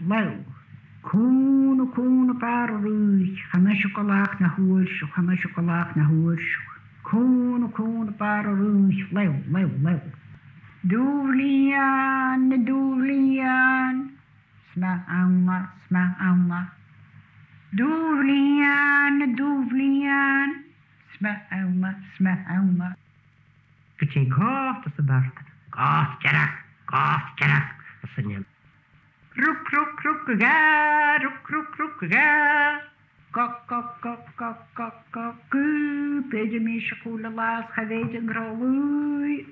lew. Cún bar rúich, chana siocolaach na húilsú, chana siocolaach na húilsú. Cún bar rúich, lew. Dúblian na dúblian, sma auma. Dúblian na dúblian, sma auma. Go sé gáth as a barta. Gáth jarach, as a niem. Ruk ga. Gú, beidir mí se cúla lás chavéid an grálúi.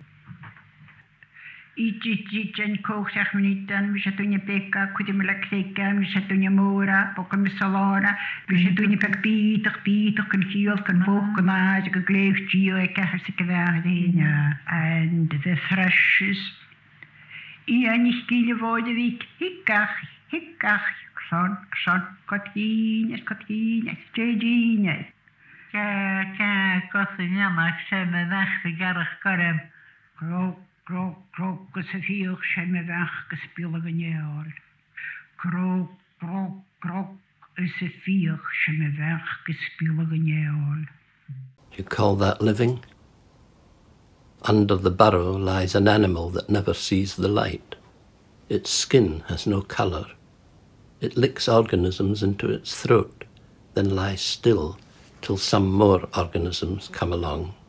I'n cochach minutan, mi se tunia peka, cuidi me la creca, mi se tunia mora, poca mi salona, mi se tunia pek bítach, kan hiel, kan boch, kan aaj, kan gleef gio, e cachar se cavardina, and the thrushes. Ian ich gile woorde wik, hikkach, kson, kotgines, jedines. Gothiniamach se me vech garach garem. Krok, gus a fioch se me vech gus spiolag an eol. Krok, gus a fioch se me vech gus spiolag an eol. You call that living? Under the burrow lies an animal that never sees the light. Its skin has no colour. It licks organisms into its throat, then lies still till some more organisms come along.